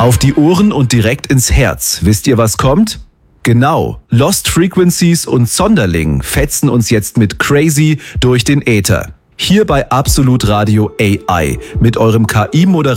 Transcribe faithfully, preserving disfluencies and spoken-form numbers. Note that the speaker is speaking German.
Auf die Ohren und direkt ins Herz. Wisst ihr, was kommt? Genau, Lost Frequencies und Sonderling fetzen uns jetzt mit Crazy durch den Äther. Hier bei Absolut Radio A I mit eurem K I-Moderator